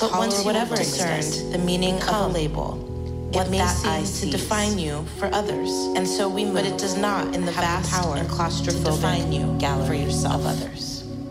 but once you whatever discerned the meaning of a label, it may seem to define you for others, and so we move. But it does not, in the vast power and claustrophobic define you for yourself of others.